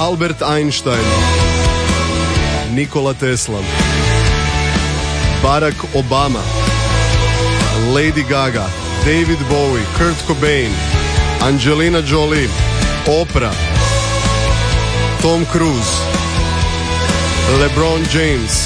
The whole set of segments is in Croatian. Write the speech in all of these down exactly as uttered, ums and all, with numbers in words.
Albert Einstein, Nikola Tesla, Barack Obama, Lady Gaga, David Bowie, Kurt Cobain, Angelina Jolie, Oprah, Tom Cruise, LeBron James.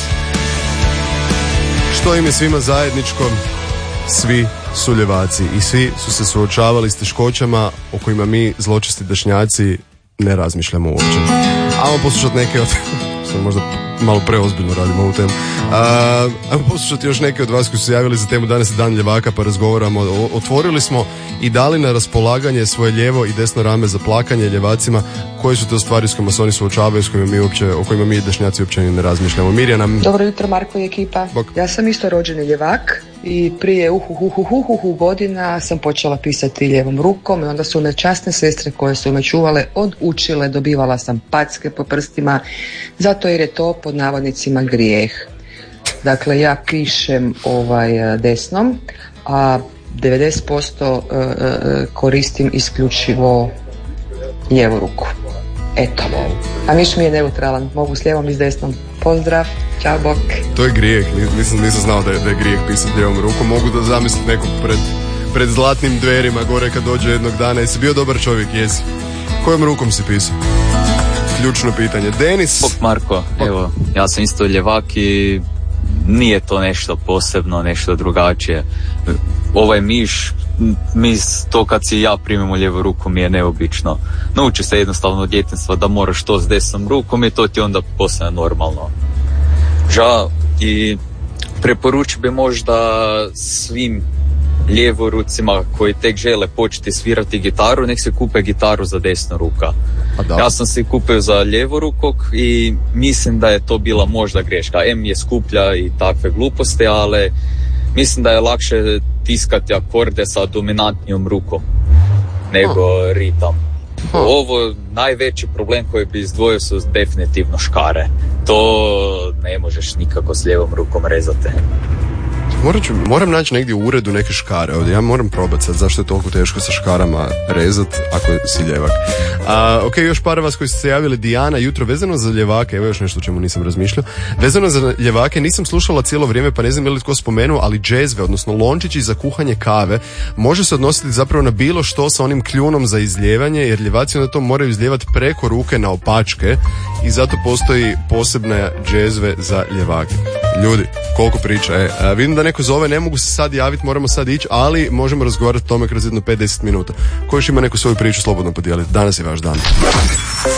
Što im je svima zajedničko? Svi su ljevaci i svi su se suočavali s teškoćama o kojima mi, zločesti dešnjaci, ne razmišljamo uopće. Ajmo poslušati neke od... možda malo preozbiljno radimo ovu temu. A, ajmo poslušati još neke od vas koji su se javili za temu Danas je dan ljevaka, pa razgovaramo. O, otvorili smo i dali na raspolaganje svoje lijevo i desno rame za plakanje ljevacima. Koje su to stvari s kojima se oni suočavaju, s kojima mi uopće, o kojima mi dešnjaci uopće ne razmišljamo. Mirjana. Dobro jutro, Marko i ekipa. Bok. Ja sam isto rođeni ljevak i prije uhuhuhuhuhu godina sam počela pisati lijevom rukom i onda su me časne sestre koje su me čuvale odučile, dobivala sam packe po prstima, zato jer je to pod navodnicima grijeh. Dakle, ja pišem ovaj desnom, a devedeset posto koristim isključivo lijevu ruku. Eto. A miš mi je neutralan, mogu s lijevom i s desnom. Pozdrav, čao, bok. To je grijeh, nisam, nisam znao da je, da je grijeh pisati lijevom rukom. Mogu da zamislim nekog pred, pred zlatnim dverima gore kad dođe jednog dana. Jesi bio dobar čovjek? Jesi. Kojom rukom si pisao? Ključno pitanje. Denis. Bok Marko, Bok. Evo, ja sam isto ljevak i nije to nešto posebno, nešto drugačije. Ovaj miš, mi to kad si ja primim u lijevu ruku mi je neobično. Nauči se jednostavno od djetinjstva da moraš to s desnom rukom i to ti onda postane normalno. Žao i preporučio bi možda svim lijevorucima koji tek žele početi svirati gitaru, nek se kupe gitaru za desnu ruka. Ja sam se kupio za lijevorukog i mislim da je to bila možda greška. M je skuplja i takve gluposti, ali mislim da je lakše tiskati akorde sa dominantnijom rukom nego ritam. Ovo najveći problem koji bi izdvojio su definitivno škare. To ne možeš nikako s lijevom rukom rezati. Moram, ću, moram naći negdje u uredu neke škare ovdje. Ja moram probati sad zašto je toliko teško sa škarama rezat ako si ljevak. A, ok, još par vas koji ste se javili. Dijana, jutro, vezano za ljevake, evo još nešto o čemu nisam razmišljao. Vezano za ljevake nisam slušala cijelo vrijeme, pa ne znam je li tko spomenuo, ali džezve, odnosno lončići za kuhanje kave, može se odnositi zapravo na bilo što sa onim kljunom za izljevanje, jer ljevaci onda to moraju izljevati preko ruke na opačke i zato postoji posebne džezve za ljevake. Ljudi, koliko priča, e, a, vidim da neko zove, ne mogu se sad javiti, moramo sad ići, ali možemo razgovarati o tome kroz jedno pet do deset minuta. Ko još ima neku svoju priču, slobodno podijeliti. Danas je vaš dan.